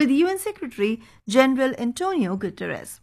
with UN Secretary General Antonio Guterres.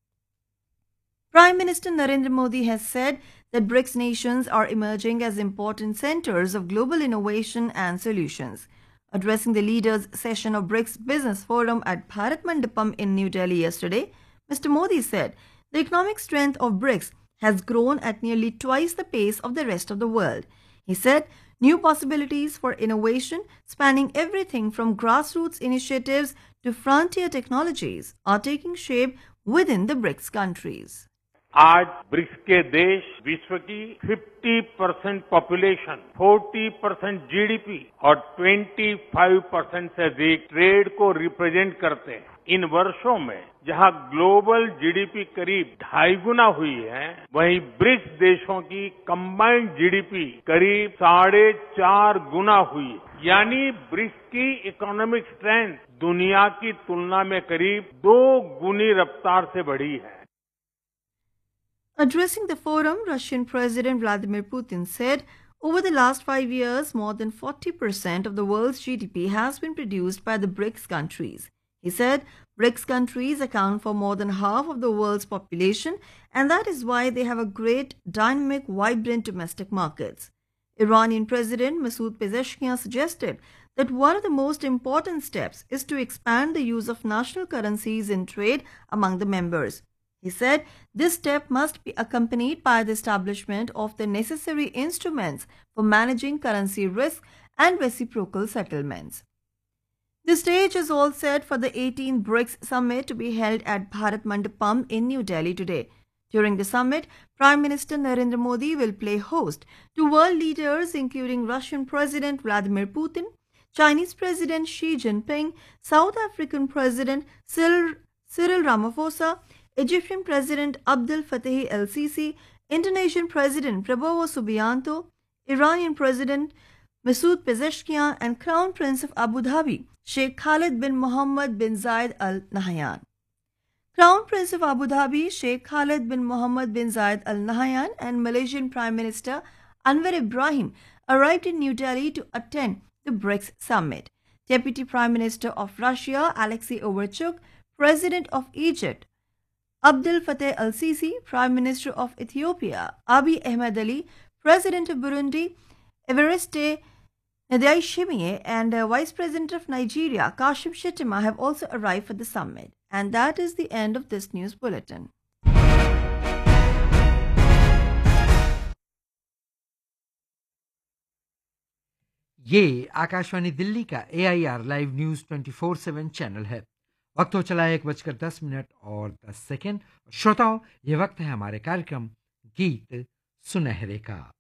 Prime Minister Narendra Modi has said that BRICS nations are emerging as important centers of global innovation and solutions. Addressing the leaders' session of BRICS Business Forum at Bharat Mandapam in New Delhi yesterday, Mr. Modi said the economic strength of BRICS has grown at nearly twice the pace of the rest of the world. He said new possibilities for innovation spanning everything from grassroots initiatives to frontier technologies are taking shape within the BRICS countries. आज BRICS के देश विश्व की 50% population, 40% GDP और 25% से अधिक trade को represent करते हैं। इन वर्षों में जहां ग्लोबल जीडीपी करीब 2.5 गुना हुई है, वहीं ब्रिक्स देशों की कंबाइंड जीडीपी करीब 4.5 गुना हुई है। यानी ब्रिक्स की इकोनॉमिक स्ट्रेंथ दुनिया की तुलना में करीब 2 गुनी रफ्तार से बढ़ी है। Addressing the forum, Russian President Vladimir Putin said, over the last 5 years, more than 40% of the world's GDP has been produced by the BRICS countries. He said, BRICS countries account for more than half of the world's population, and that is why they have a great, dynamic, vibrant domestic markets. Iranian President Masoud Pezeshkian suggested that one of the most important steps is to expand the use of national currencies in trade among the members. He said this step must be accompanied by the establishment of the necessary instruments for managing currency risk and reciprocal settlements. The stage is all set for the 18th BRICS Summit to be held at Bharat Mandapam in New Delhi today. During the summit, Prime Minister Narendra Modi will play host to world leaders including Russian President Vladimir Putin, Chinese President Xi Jinping, South African President Cyril Ramaphosa, Egyptian President Abdel Fattah el-Sisi, Indonesian President Prabowo Subianto, Iranian President Masoud Pezeshkian, and Crown Prince of Abu Dhabi, Sheikh Khalid bin Mohammed bin Zayed Al Nahyan. Crown Prince of Abu Dhabi, Sheikh Khalid bin Mohammed bin Zayed Al Nahyan, and Malaysian Prime Minister Anwar Ibrahim arrived in New Delhi to attend the BRICS Summit. Deputy Prime Minister of Russia, Alexei Overchuk, President of Egypt, Abdel Fattah el-Sisi, Prime Minister of Ethiopia, Abiy Ahmed Ali, President of Burundi, Evariste Ndayishimiye, and Vice President of Nigeria, Kashim Shettima, have also arrived for the summit. And that is the end of this news bulletin. ये आकाशवाणी दिल्ली का AIR live news 24/7 channel है। वक्त हो चला 1:10 और 10 second. श्रोताओं, ये वक्त है हमारे कार्यक्रम गीत सुनहरे का।